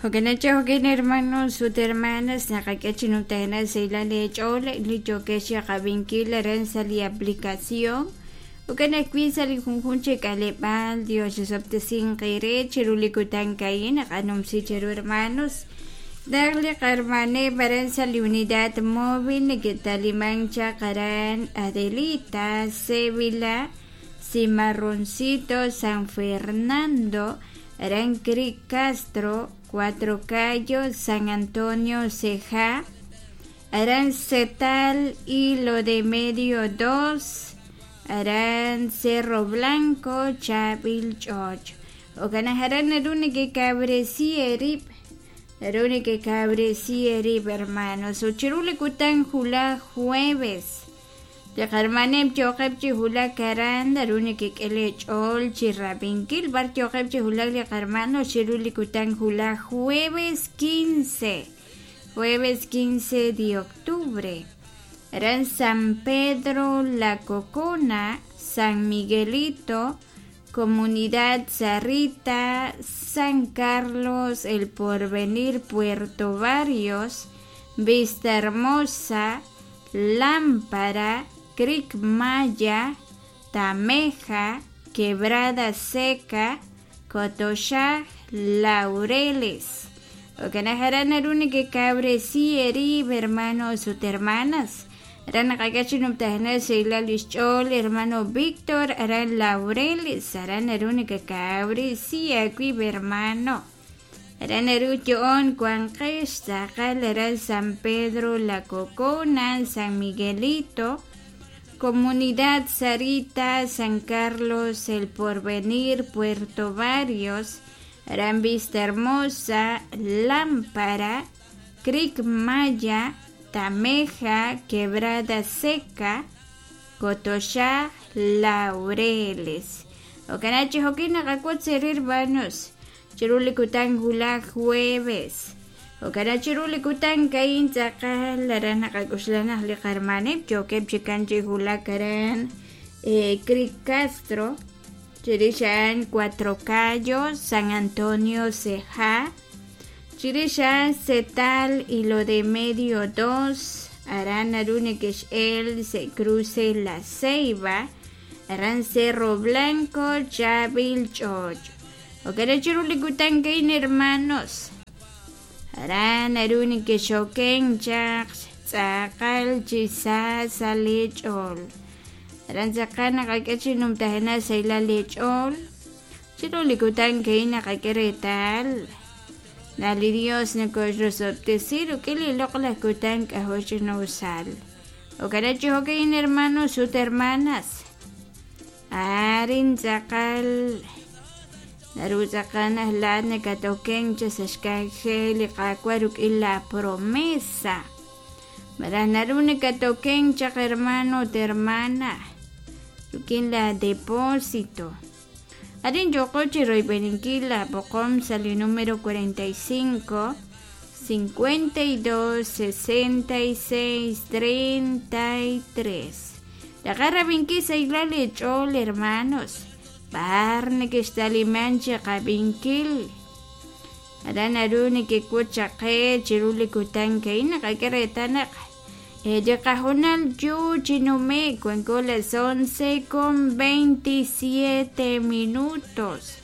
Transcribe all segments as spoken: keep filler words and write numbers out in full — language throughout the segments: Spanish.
Hoganacha hogan hermanos, sus hermanas, nakakachinutana sa ilalechol, lichokesha kabinkila ren sa li aplicación. Hoganakwi li kunkunche kalipal, Dios soptesin kire, chirulikutan kain, akanumsi chiru hermanos. Darle carmane para sa li unidad móvil, nagitalimancha karan Adelita, Sevilla, Cimarroncito, San Fernando, Arancri Castro, Cuatro Cayos, San Antonio, Ceja, Arancetal, Hilo de Medio dos, Aran Cerro Blanco, Chabil George. O ganaharan na rin nagkakabresi erip, na rin nagkakabresi erip hermanos. So chirule kutang hula jueves. Ya karmanem chokep chi hula karan daruni ke kelech ol chirrabinkil bar chokep chi hula le karmano chiruli kutan hula jueves quince jueves quince de octubre eran San Pedro La Cocona, San Miguelito, Comunidad Zarrita, San Carlos El Porvenir, Puerto Barrios, Vista Hermosa, Lámpara, Cric Maya, Tameja, Quebrada Seca, Cotoxá, Laureles. O que najaran arune que cabre si erib, hermanos o hermanas. Aran nakakachinum tahana sa ilalichol, hermano Víctor, aran Laureles, aran arune que cabre si aquí, hermano. Aran arution, Cuanques, Zacal, aran San Pedro La Cocona, San Miguelito, Comunidad Zarrita, San Carlos El Porvenir, Puerto Barrios, Aran Vista Hermosa, Lámpara, Cric Maya, Tameja, Quebrada Seca, Cotoxá, Laureles. O canache hoquina cacuat serir vanos, chirulikutan hula jueves. O kada chirulikutan kain tsaka laran nakakuslanah li karmanip chokep chikanchi hula karan eh, Cric Castro, chirishan Cuatro Cayos, San Antonio Ceja, chirishan Cetal, Hilo de Medio dos, aran arune el se cruce La Ceiba, aran Cerro Blanco, Chabil George. O kada chirulikutan kain hermanos, aran aruni que shoken jaks tsakal chisa sa lechol. Aran sakan nakakachinum tahena sa ila lechol. Chirulikutan kain nakakiretal. Nali Dios na kosrosoptesir o kililokalakutan kahoshinusal. O kada chihokain hermanos ut hermanas. Arin sakal Naruzakan lahat na katokeng sa skakeli kakwaruk ila promesa. Marah naru na katokeng sa hermano o hermana. Sukin la deposito. Adin joko chiroy peninkila pokom sa li numero cuarenta y cinco, cincuenta y dos, sesenta y seis, treinta y tres. La garra binki sa iglali chol hermanos. Parne que está limancha kabinkil. Adan aruni que kucha que chiruli kutan que ina kakeretanak. Ella cajonal yo chinume cuenco las once con veintisiete minutos.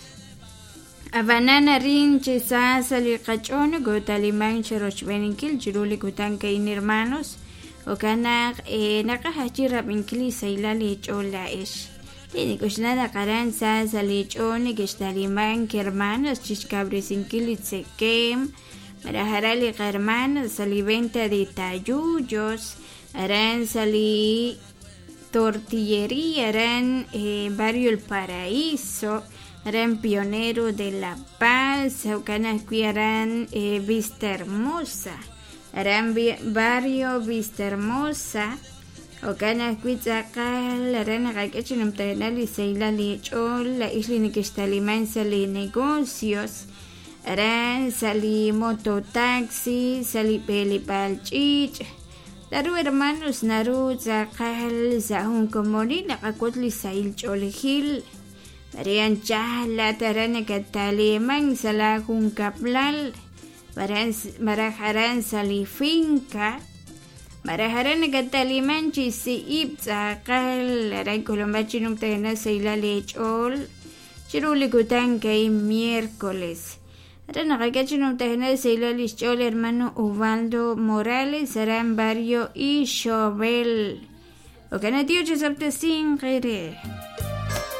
Abanana rinche sasa li kachone gotaliman chiroch beninkil chiruli kutan que in hermanos. O kanak eh nakahachira binkili sa ilali chola ish. Tiene kushnada karan sa sa lechone que estaliman que hermanos chichcabresinkili tsekem, maraharali hermanos saliventa de tayuyos, aran sali tortillería, aran eh, barrio El Paraíso, aran pionero de La Paz, aucanasquiaran eh, Vista Hermosa, aran barrio Vista Hermosa. O kana kuitsakal aran nakakachinum tahanali sa ilali chol la isli ni kistaliman sa li negocios aran sa li mototaxi sa li pelipalchich daru hermanos naru tsakal sa hong komori nakakutli sa ilcholhil Marian chala tarana kataliman sala kung kaplal. Maran maraharan sali finca. Maraharan kataliman si ip sakal aray kolombachinum tena seila lechol. Chiruli kutan kay miércoles. Ahora nakakachinum tena seila lechol hermano Ubaldo Morales Aran Barrio y Chobel. O canatio chisapte sin